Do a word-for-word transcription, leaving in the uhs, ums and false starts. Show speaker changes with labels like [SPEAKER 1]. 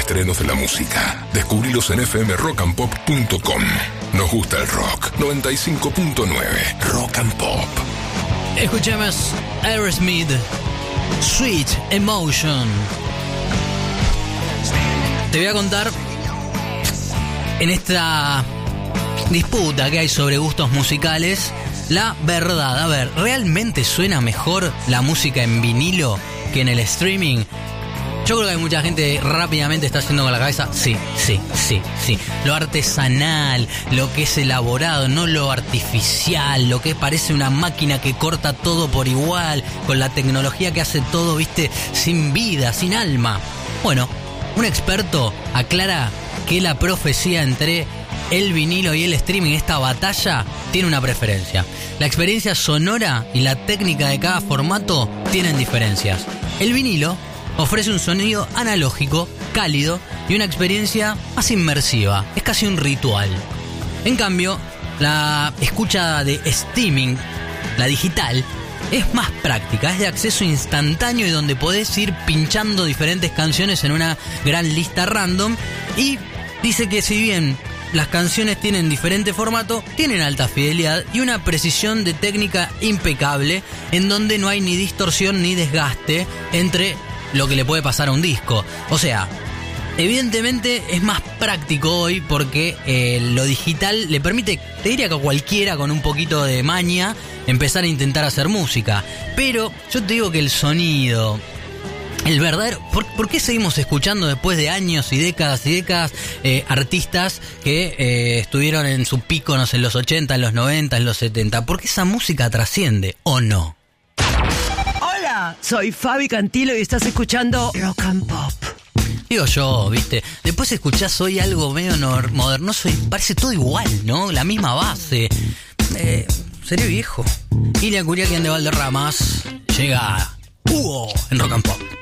[SPEAKER 1] estrenos de la música. Descubrilos en f m rock and pop punto com. Nos gusta el rock. noventa y cinco punto nueve Rock and Pop.
[SPEAKER 2] Escuchemos Aerosmith, Sweet Emotion. Te voy a contar en esta disputa que hay sobre gustos musicales la verdad. A ver, ¿realmente suena mejor la música en vinilo que en el streaming? Yo creo que hay mucha gente rápidamente está haciendo con la cabeza, sí, sí, sí, sí. Lo artesanal, lo que es elaborado, no lo artificial, lo que parece una máquina que corta todo por igual, con la tecnología que hace todo, viste, sin vida, sin alma. Bueno, un experto aclara que la profecía entre el vinilo y el streaming, esta batalla, tiene una preferencia. La experiencia sonora y la técnica de cada formato tienen diferencias. El vinilo ofrece un sonido analógico, cálido y una experiencia más inmersiva. Es casi un ritual. En cambio, la escucha de streaming, la digital, es más práctica, es de acceso instantáneo y donde podés ir pinchando diferentes canciones en una gran lista random. Y dice que si bien las canciones tienen diferente formato, tienen alta fidelidad y una precisión de técnica impecable, en donde no hay ni distorsión ni desgaste entre lo que le puede pasar a un disco. O sea, evidentemente es más práctico hoy porque eh, lo digital le permite, te diría que a cualquiera con un poquito de maña, empezar a intentar hacer música. Pero yo te digo que el sonido, el verdadero... ¿Por, ¿por qué seguimos escuchando después de años y décadas y décadas eh, artistas que eh, estuvieron en su pico, no sé, en los ochenta, en los noventa, en los setenta? Porque esa música trasciende, ¿o no?
[SPEAKER 3] Soy Fabi Cantilo y estás escuchando Rock and Pop.
[SPEAKER 2] Digo yo, viste, después escuchás hoy algo medio modernoso y parece todo igual, ¿no? La misma base. Eh, sería viejo. Ilia Curiaquian de Valderramas llega Hugo en Rock and Pop.